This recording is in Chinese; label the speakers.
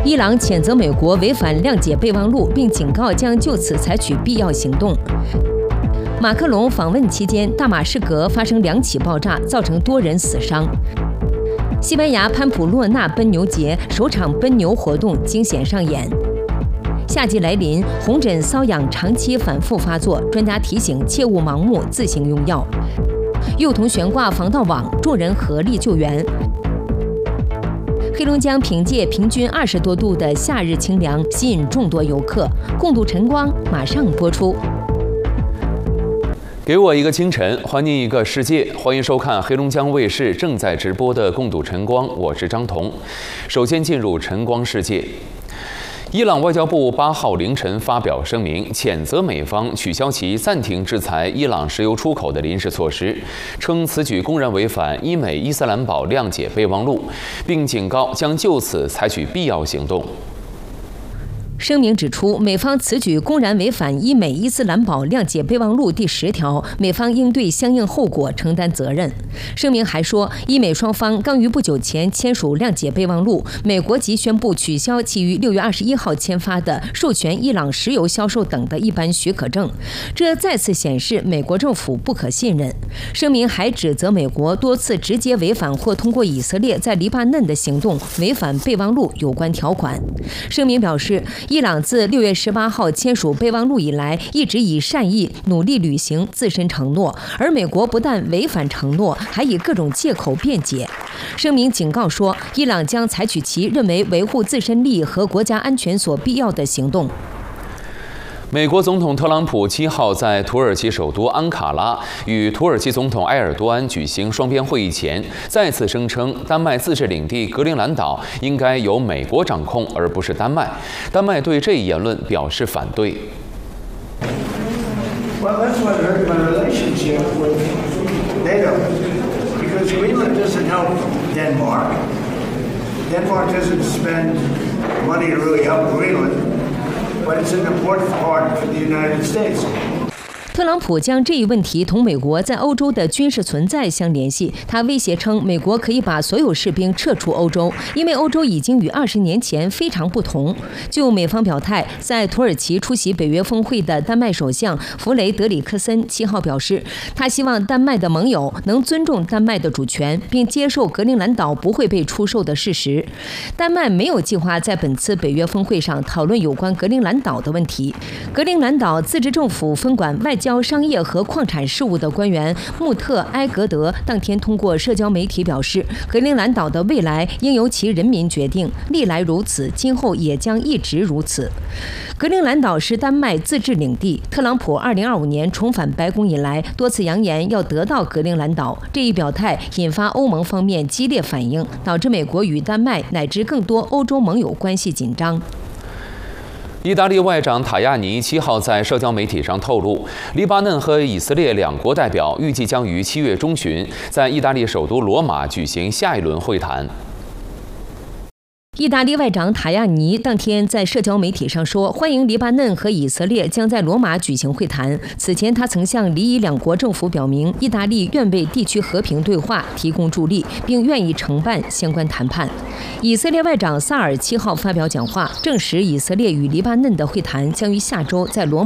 Speaker 1: 伊朗谴责美国违反谅解备忘录，并警告将就此采取必要行动。马克龙访问期间，大马士革发生2起爆炸，造成多人死伤。西班牙潘普洛纳奔牛节首场奔牛活动惊险上演。夏季来临，红疹瘙痒长期反复发作，专家提醒切勿盲目自行用药。幼童悬挂防盗网，众人合力救援。黑龙江凭借平均20多度的夏日清凉，吸引众多游客。共度晨光马上播出。
Speaker 2: 给我一个清晨，还您一个世界。欢迎收看黑龙江卫视正在直播的《共度晨光》，我是张彤。首先进入晨光世界。伊朗外交部8号凌晨发表声明，谴责美方取消其暂停制裁伊朗石油出口的临时措施，称此举公然违反伊美伊斯兰堡谅解备忘录，并警告将就此采取必要行动。
Speaker 1: 声明指出，美方此举公然违反伊美伊斯兰堡谅解备忘录第10条，美方应对相应后果承担责任。声明还说，伊美双方刚于不久前签署谅解备忘录，美国即宣布取消其于6月21号签发的授权伊朗石油销售等的一般许可证，这再次显示美国政府不可信任。声明还指责美国多次直接违反或通过以色列在黎巴嫩的行动违反备忘录有关条款。声明表示，伊朗自6月18号签署备忘录以来，一直以善意努力履行自身承诺，而美国不但违反承诺，还以各种借口辩解。声明警告说，伊朗将采取其认为维护自身利益和国家安全所必要的行动。
Speaker 2: 美国总统特朗普7号在土耳其首都安卡拉与土耳其总统埃尔多安举行双边会议前，再次声称丹麦自治领地格陵兰岛应该由美国掌控，而不是丹麦。丹麦对这一言论表示反对。
Speaker 3: Well, that's what hurt my relationship with NATO, because Greenland doesn't help Denmark. Denmark doesn't spend money to really help Greenland.But it's an important part for the United States.
Speaker 1: 特朗普将这一问题同美国在欧洲的军事存在相联系，他威胁称美国可以把所有士兵撤出欧洲，因为欧洲已经与20年前非常不同。就美方表态，在土耳其出席北约峰会的丹麦首相弗雷德里克森7号表示，他希望丹麦的盟友能尊重丹麦的主权，并接受格陵兰岛不会被出售的事实。丹麦没有计划在本次北约峰会上讨论有关格陵兰岛的问题。格陵兰岛自治政府分管外交、商业和矿产事务的官员穆特埃格德当天通过社交媒体表示，格陵兰岛的未来应由其人民决定，历来如此，今后也将一直如此。格陵兰岛是丹麦自治领地，特朗普2025年重返白宫以来，多次扬言要得到格陵兰岛，这一表态引发欧盟方面激烈反应，导致美国与丹麦乃至更多欧洲盟友关系紧张。
Speaker 2: 意大利外长塔亚尼7号在社交媒体上透露，黎巴嫩和以色列2国代表预计将于7月中旬在意大利首都罗马举行下一轮会谈。
Speaker 1: 意大利外长塔亚尼当天在社交媒体上说，欢迎黎巴嫩和以色列将在罗马举行会谈。此前，他曾向黎以2国政府表明，意大利愿为地区和平对话提供助力，并愿意承办相关谈判。以色列外长萨尔7号发表讲话，证实以色列与黎巴嫩的会谈将于下周在罗马